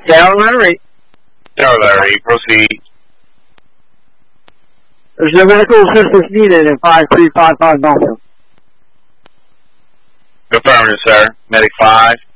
Tower Larry. Tower Larry, proceed. There's no medical assistance needed in 5355 Norfolk. Affirmative, sir. Medic 5.